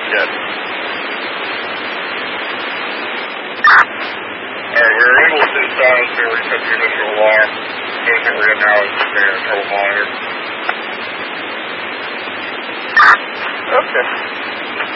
Yes. Alright, we were able to silence or reset the initial alarm. Those that we're in now is just a trouble monitor. Okay.